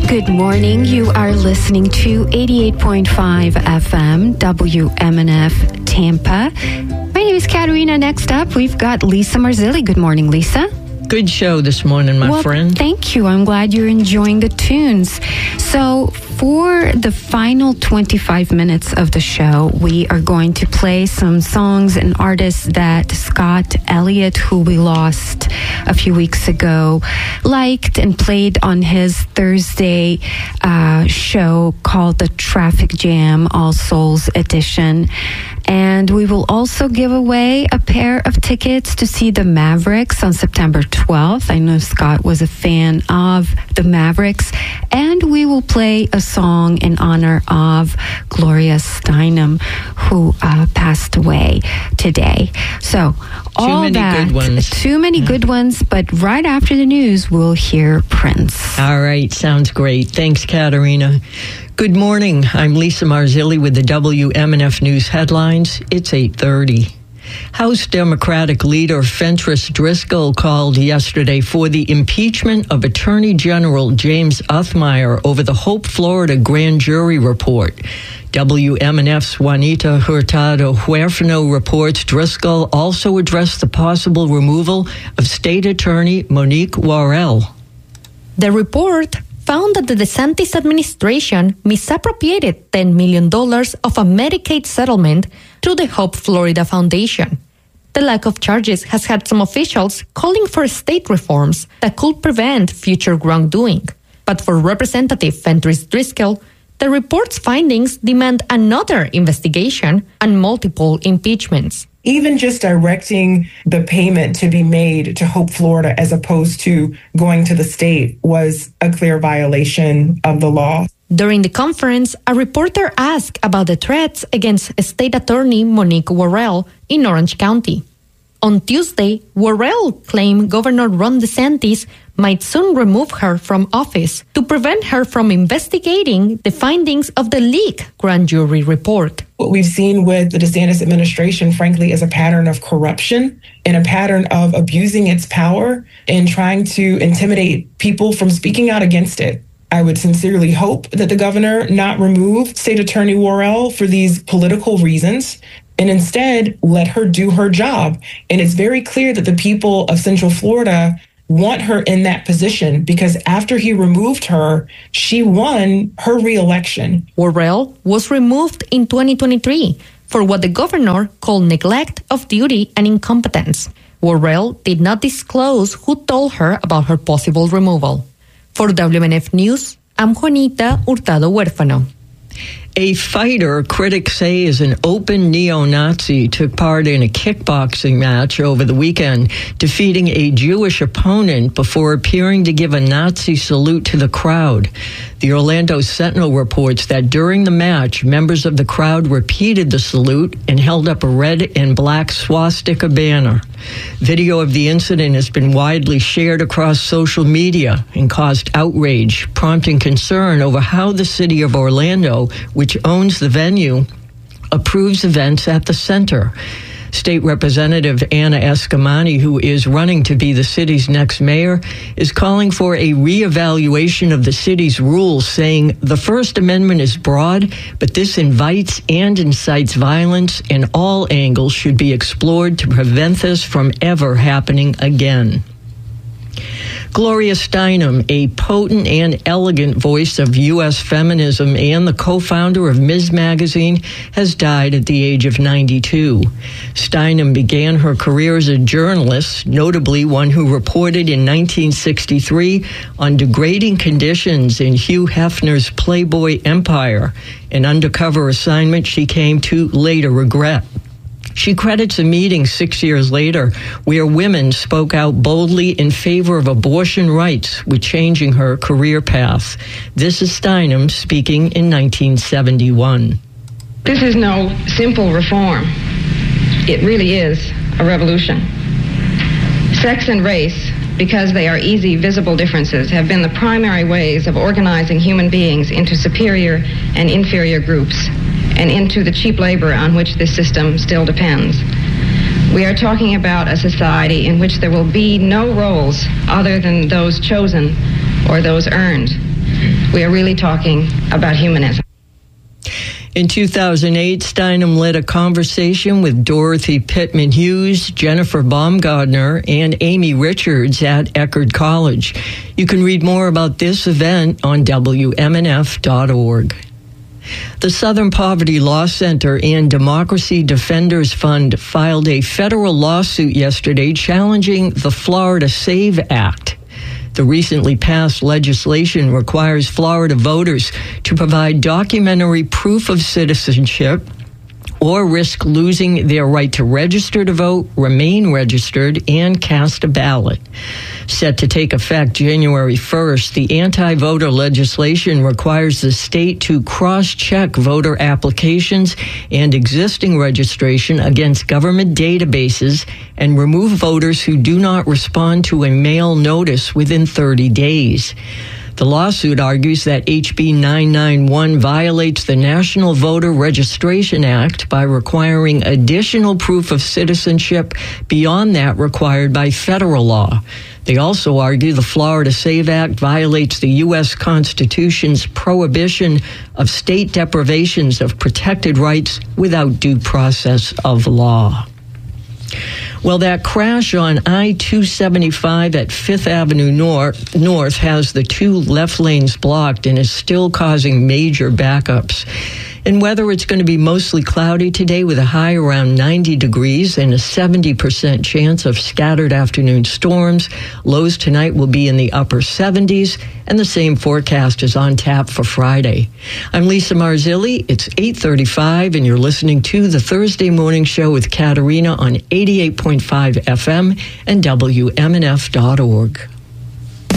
Good morning. You are listening to 88.5 FM WMNF Tampa. My name is Katerina. Next up, we've got Lisa Marzilli. Good morning, Lisa. Good show this morning, my friend. Thank you. I'm glad you're enjoying the tunes. So for the final 25 minutes of the show, we are going to play some songs and artists that Scott Elliott, who we lost a few weeks ago, liked and played on his Thursday show called The Traffic Jam All Souls Edition. And we will also give away a pair of tickets to see the Mavericks on September 12th. I know Scott was a fan of the Mavericks. And we will play a song in honor of Gloria Steinem, who passed away today. So all that, too many good ones, but right after the news, we'll hear Prince. All right, sounds great. Thanks, Katerina. Good morning. I'm Lisa Marzilli with the WMNF News headlines. It's 8:30. House Democratic leader Fentrice Driscoll called yesterday for the impeachment of Attorney General James Othmeyer over the Hope, Florida grand jury report. WMNF's Juanita Hurtado Huerfano reports Driscoll also addressed the possible removal of State Attorney Monique Worrell. The report found that the DeSantis administration misappropriated $10 million of a Medicaid settlement through the Hope Florida Foundation. The lack of charges has had some officials calling for state reforms that could prevent future wrongdoing. But for Representative Fentrice Driscoll, the report's findings demand another investigation and multiple impeachments. Even just directing the payment to be made to Hope Florida as opposed to going to the state was a clear violation of the law. During the conference, a reporter asked about the threats against State Attorney Monique Worrell in Orange County. On Tuesday, Worrell claimed Governor Ron DeSantis might soon remove her from office to prevent her from investigating the findings of the leaked grand jury report. What we've seen with the DeSantis administration, frankly, is a pattern of corruption and a pattern of abusing its power and trying to intimidate people from speaking out against it. I would sincerely hope that the governor not remove State Attorney Worrell for these political reasons and instead let her do her job. And it's very clear that the people of Central Florida want her in that position because after he removed her, she won her reelection. Worrell was removed in 2023 for what the governor called neglect of duty and incompetence. Worrell did not disclose who told her about her possible removal. For WMNF News, I'm Juanita Hurtado Huerfano. A fighter critics say is an open neo-Nazi took part in a kickboxing match over the weekend, defeating a Jewish opponent before appearing to give a Nazi salute to the crowd. The Orlando Sentinel reports that during the match, members of the crowd repeated the salute and held up a red and black swastika banner. Video of the incident has been widely shared across social media and caused outrage, prompting concern over how the city of Orlando, which owns the venue, approves events at the center. State Representative Anna Escamani, who is running to be the city's next mayor, is calling for a reevaluation of the city's rules, saying the First Amendment is broad, but this invites and incites violence, and all angles should be explored to prevent this from ever happening again. Gloria Steinem, a potent and elegant voice of U.S. feminism and the co-founder of Ms. Magazine, has died at the age of 92. Steinem began her career as a journalist, notably one who reported in 1963 on degrading conditions in Hugh Hefner's Playboy empire, an undercover assignment she came to later regret. She credits a meeting 6 years later where women spoke out boldly in favor of abortion rights with changing her career path. This is Steinem speaking in 1971. This is no simple reform. It really is a revolution. Sex and race, because they are easy, visible differences, have been the primary ways of organizing human beings into superior and inferior groups, and into the cheap labor on which this system still depends. We are talking about a society in which there will be no roles other than those chosen or those earned. We are really talking about humanism. In 2008, Steinem led a conversation with Dorothy Pittman Hughes, Jennifer Baumgardner, and Amy Richards at Eckerd College. You can read more about this event on WMNF.org. The Southern Poverty Law Center and Democracy Defenders Fund filed a federal lawsuit yesterday challenging the Florida SAVE Act. The recently passed legislation requires Florida voters to provide documentary proof of citizenship or risk losing their right to register to vote, remain registered, and cast a ballot. Set to take effect January 1st, the anti-voter legislation requires the state to cross-check voter applications and existing registration against government databases and remove voters who do not respond to a mail notice within 30 days. The lawsuit argues that HB 991 violates the National Voter Registration Act by requiring additional proof of citizenship beyond that required by federal law. They also argue the Florida SAVE Act violates the U.S. Constitution's prohibition of state deprivations of protected rights without due process of law. Well, that crash on I-275 at 5th Avenue North has the two left lanes blocked and is still causing major backups. And weather, it's going to be mostly cloudy today with a high around 90 degrees and a 70% chance of scattered afternoon storms. Lows tonight will be in the upper 70s, and the same forecast is on tap for Friday. I'm Lisa Marzilli. It's 8:35, and you're listening to the Thursday Morning Show with Katerina on 88.5 FM and WMNF.org.